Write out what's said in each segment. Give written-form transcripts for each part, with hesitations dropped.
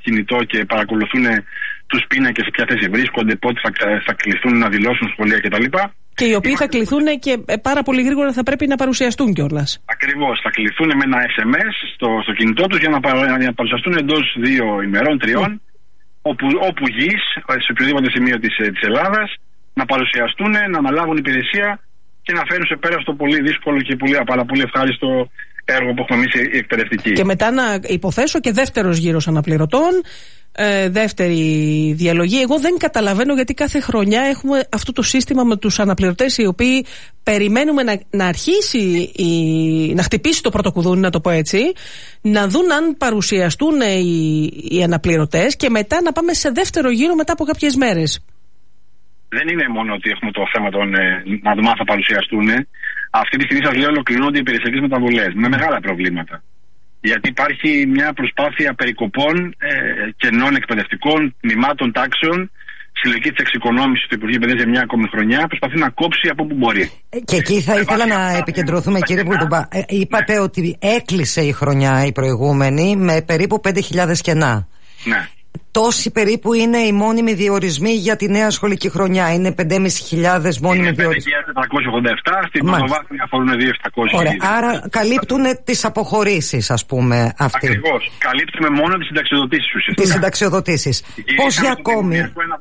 κινητό και παρακολουθούν τους πίνακες σε ποια θέση βρίσκονται, πότε θα κληθούν να δηλώσουν σχολεία κτλ. Και οι οποίοι θα κληθούν και πάρα πολύ γρήγορα θα πρέπει να παρουσιαστούν κιόλας. Ακριβώς. Θα κληθούν με ένα SMS στο κινητό τους για να παρουσιαστούν εντός 2 ημερών, 3, όπου γης, σε οποιοδήποτε σημείο της Ελλάδας, να παρουσιαστούν, να αναλάβουν υπηρεσία και να φέρουν σε πέρα στο πολύ δύσκολο και πάρα πολύ ευχάριστο έργο που έχουμε εμείς οι εκπαιδευτικοί. Και μετά να υποθέσω και δεύτερος γύρος αναπληρωτών, δεύτερη διαλογή. Εγώ δεν καταλαβαίνω γιατί κάθε χρονιά έχουμε αυτό το σύστημα με τους αναπληρωτές οι οποίοι περιμένουμε να αρχίσει να χτυπήσει το πρώτο κουδούνι, να το πω έτσι, να δουν αν παρουσιαστούν οι αναπληρωτές και μετά να πάμε σε δεύτερο γύρο μετά από κάποιες μέρες. Δεν είναι μόνο ότι έχουμε το θέμα να δούμε αν θα παρουσιαστούν. Αυτή τη στιγμή σας λέω ολοκληρώνονται οι υπηρεσιακές μεταβολές με μεγάλα προβλήματα. Γιατί υπάρχει μια προσπάθεια περικοπών κενών εκπαιδευτικών, τμήματων, τάξεων. Συλλογική της εξοικονόμησης του Υπουργείου Παιδείας για μια ακόμη χρονιά προσπαθεί να κόψει από όπου μπορεί. Και εκεί θα ήθελα να επικεντρωθούμε, κύριε Μπουρτουμπά. Είπατε ότι έκλεισε η χρονιά η προηγούμενη με περίπου 5.000 κενά. Ναι. Τόσοι περίπου είναι οι μόνιμοι διορισμοί για τη νέα σχολική χρονιά. Είναι 5.500 μόνιμοι διορισμοί. Είναι 5.487, στην πρωτοβάθμια αφορούν 2.700. Ωραία, άρα καλύπτουν τις αποχωρήσεις, ας πούμε, αυτοί. Ακριβώς. Καλύπτουμε μόνο τις συνταξιοδοτήσεις ουσιαστικά. Τις συνταξιοδοτήσεις. Πώς για ακόμη.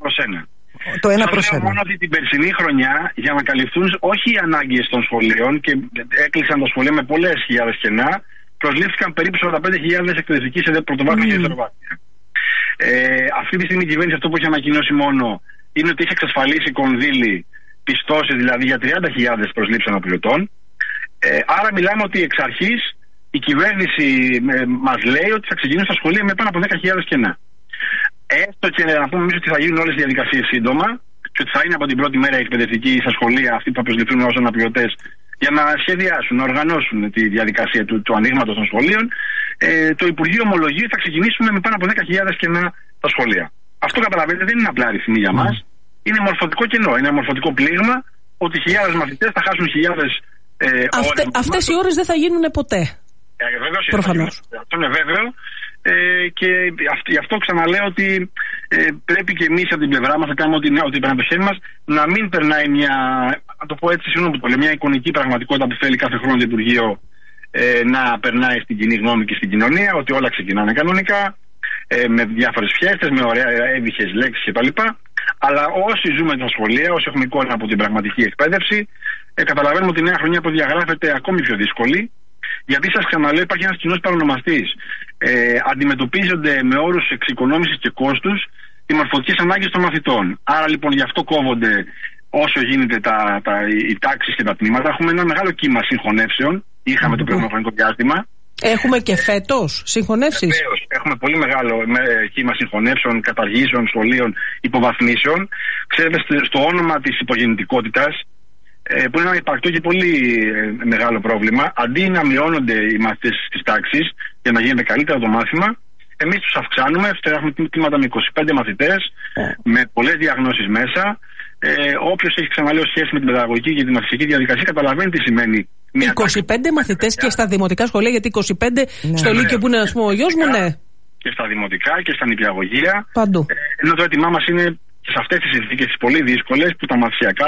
Το 1 προς 1. Μόνο ότι την περσινή χρονιά, για να καλυφθούν όχι οι ανάγκες των σχολείων, και έκλεισαν τα σχολεία με πολλές χιλιάδες κενά, προσλήφθηκαν περίπου 45.000 εκπαιδευτικοί σε πρωτοβάθμια και δευτεροβάθμια. Αυτή τη στιγμή η κυβέρνηση αυτό που έχει ανακοινώσει μόνο είναι ότι έχει εξασφαλίσει κονδύλι, πιστώσεις δηλαδή για 30.000 προσλήψεις αναπληρωτών. Άρα μιλάμε ότι εξ αρχής η κυβέρνηση μας λέει ότι θα ξεκινήσουν στα σχολεία με πάνω από 10.000 κενά. Έστω και να πούμε εμείς ότι θα γίνουν όλες οι διαδικασίες σύντομα και ότι θα είναι από την πρώτη μέρα οι εκπαιδευτικοί στα σχολεία αυτοί που θα προσληφθούν ως αναπληρωτές για να σχεδιάσουν, να οργανώσουν τη διαδικασία του ανοίγματος των σχολείων. Το Υπουργείο ομολογεί ότι θα ξεκινήσουμε με πάνω από 10.000 κενά τα σχολεία. Αυτό καταλαβαίνετε δεν είναι απλά αριθμοί για μας. Είναι μορφωτικό κενό, είναι μορφωτικό πλήγμα ότι χιλιάδες μαθητές θα χάσουν χιλιάδες ώρες. Αυτές οι ώρες δεν θα γίνουν ποτέ. Προφανώς. Αυτό είναι βέβαιο. Και γι' αυτό ξαναλέω ότι πρέπει και εμείς από την πλευρά μας να κάνουμε ό,τι πρέπει από το χέρι μας, να μην περνάει μια, να το πω έτσι, συγγνώμη που το λέω, μια εικονική πραγματικότητα που θέλει κάθε χρόνο το Υπουργείο να περνάει στην κοινή γνώμη και στην κοινωνία, ότι όλα ξεκινάνε κανονικά, με διάφορες φιέστες, με ωραία έβυχες λέξεις κτλ. Αλλά όσοι ζούμε στα σχολεία, όσοι έχουμε εικόνα από την πραγματική εκπαίδευση, καταλαβαίνουμε ότι η νέα χρονιά που διαγράφεται ακόμη πιο δύσκολη. Γιατί σας ξαναλέω, υπάρχει ένας κοινός παρονομαστής. Αντιμετωπίζονται με όρους εξοικονόμησης και κόστους οι μορφωτικές ανάγκες των μαθητών. Άρα λοιπόν γι' αυτό κόβονται όσο γίνεται οι τάξεις και τα τμήματα. Έχουμε ένα μεγάλο κύμα συγχωνεύσεων. Είχαμε το προηγούμενο χρονικό διάστημα. Έχουμε και φέτος συγχωνεύσεις. Βεβαίως. Έχουμε πολύ μεγάλο κύμα συγχωνεύσεων, καταργήσεων, σχολείων, υποβαθμίσεων. Ξέρετε, στο όνομα της υπογεννητικότητας, που είναι ένα υπαρκτό και πολύ μεγάλο πρόβλημα, αντί να μειώνονται οι μαθητές της τάξης για να γίνεται καλύτερο το μάθημα, εμείς τους αυξάνουμε. Έχουμε τμήματα με 25 μαθητές, με πολλές διαγνώσεις μέσα. Όποιος έχει, ξαναλέω, σχέση με την παιδαγωγική και την μαθησιακή διαδικασία καταλαβαίνει τι σημαίνει. 25 μαθητές και στα δημοτικά σχολεία, γιατί 25 στο Λύκειο που είναι, ας πούμε, ο γιος μου, ναι. Και στα δημοτικά και στα νηπιαγωγεία. Παντού. Ενώ το έτοιμά μας είναι και σε αυτές τις συνθήκες τις πολύ δύσκολες, που τα μαθησιακά,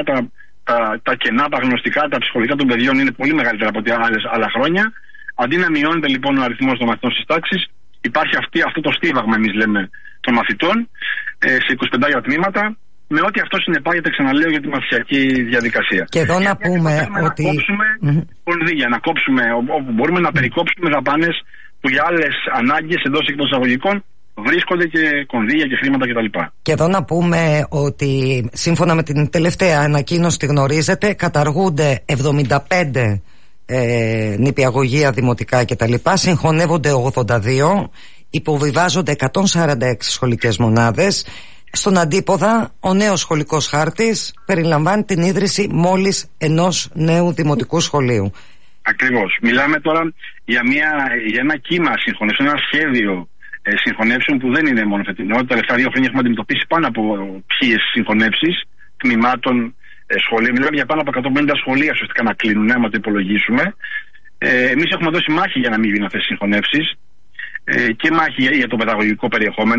τα κενά, τα γνωστικά, τα ψυχολογικά των παιδιών είναι πολύ μεγαλύτερα από ό,τι άλλα χρόνια. Αντί να μειώνεται λοιπόν ο αριθμός των μαθητών στις τάξεις, υπάρχει αυτό το στίβαγμα, εμείς λέμε, των μαθητών σε 25 τμήματα, με ό,τι αυτό συνεπάγεται, ξαναλέω, για τη μαθησιακή διαδικασία. Και εδώ να πούμε ότι. Να κόψουμε κονδύλια, να κόψουμε όπου μπορούμε, να περικόψουμε δαπάνες που για άλλες ανάγκες εντός και των εισαγωγικών βρίσκονται και κονδύλια και χρήματα κτλ. Και εδώ να πούμε ότι σύμφωνα με την τελευταία ανακοίνωση, τη γνωρίζετε, καταργούνται 75 νηπιαγωγεία, δημοτικά κτλ. Συγχωνεύονται 82, υποβιβάζονται 146 σχολικές μονάδες. Στον αντίποδα, ο νέος σχολικός χάρτης περιλαμβάνει την ίδρυση μόλις ενός νέου δημοτικού σχολείου. Ακριβώς. Μιλάμε τώρα για ένα κύμα συγχωνεύσεων, ένα σχέδιο συγχωνεύσεων που δεν είναι μόνο φετινό. Τα τελευταία 2 χρόνια έχουμε αντιμετωπίσει πάνω από 1000 συγχωνεύσεις τμήματων σχολείων. Μιλάμε για πάνω από 150 σχολεία ουσιαστικά να κλείνουν, άμα το υπολογίσουμε. Εμείς έχουμε δώσει μάχη για να μην γίνουν αυτές οι συγχωνεύσεις και μάχη για το παιδαγωγικό περιεχόμενο.